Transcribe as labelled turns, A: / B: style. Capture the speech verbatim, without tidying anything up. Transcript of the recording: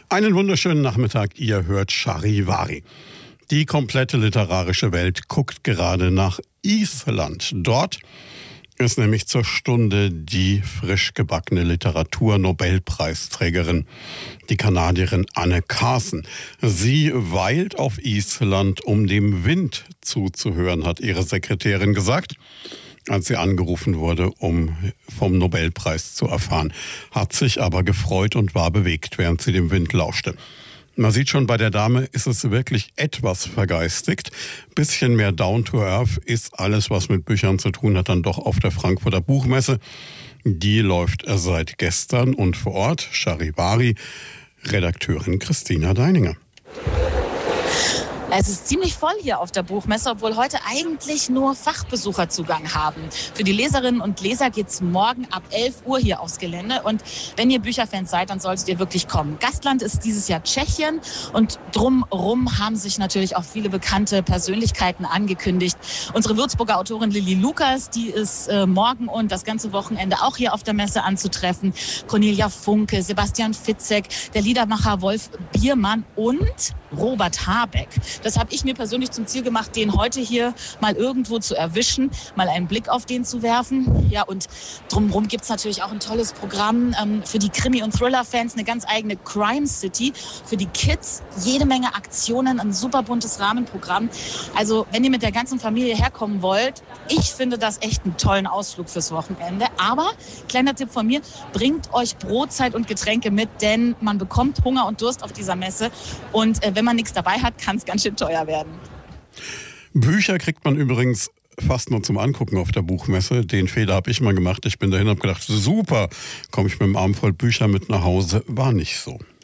A: Einen wunderschönen Nachmittag, ihr hört Charivari. Die komplette literarische Welt guckt gerade nach Island. Dort ist nämlich zur Stunde die frisch gebackene Literatur-Nobelpreisträgerin, die Kanadierin Anne Carson. Sie weilt auf Island, um dem Wind zuzuhören, hat ihre Sekretärin gesagt, als sie angerufen wurde, um vom Nobelpreis zu erfahren. Hat sich aber gefreut und war bewegt, während sie dem Wind lauschte. Man sieht schon, bei der Dame ist es wirklich etwas vergeistigt. Bisschen mehr down to earth ist alles, was mit Büchern zu tun hat, dann doch auf der Frankfurter Buchmesse. Die läuft seit gestern und vor Ort Charivari, Redakteurin Christina Deininger.
B: Es ist ziemlich voll hier auf der Buchmesse, obwohl heute eigentlich nur Fachbesucher Zugang haben. Für die Leserinnen und Leser geht's morgen ab elf Uhr hier aufs Gelände. Und wenn ihr Bücherfans seid, dann solltet ihr wirklich kommen. Gastland ist dieses Jahr Tschechien und drumrum haben sich natürlich auch viele bekannte Persönlichkeiten angekündigt. Unsere Würzburger Autorin Lilli Lukas, die ist äh, morgen und das ganze Wochenende auch hier auf der Messe anzutreffen. Cornelia Funke, Sebastian Fitzek, der Liedermacher Wolf Biermann und Robert Habeck. Das habe ich mir persönlich zum Ziel gemacht, den heute hier mal irgendwo zu erwischen, mal einen Blick auf den zu werfen. Ja, und drumherum gibt es natürlich auch ein tolles Programm ähm, für die Krimi- und Thriller-Fans, eine ganz eigene Crime City. Für die Kids jede Menge Aktionen, ein super buntes Rahmenprogramm. Also wenn ihr mit der ganzen Familie herkommen wollt, ich finde das echt einen tollen Ausflug fürs Wochenende. Aber, kleiner Tipp von mir, bringt euch Brotzeit und Getränke mit, denn man bekommt Hunger und Durst auf dieser Messe. Und äh, wenn man nichts dabei hat, kann es ganz schön teuer werden.
A: Bücher kriegt man übrigens fast nur zum Angucken auf der Buchmesse. Den Fehler habe ich mal gemacht. Ich bin dahin und habe gedacht, super, komme ich mit dem Arm voll Bücher mit nach Hause. War nicht so.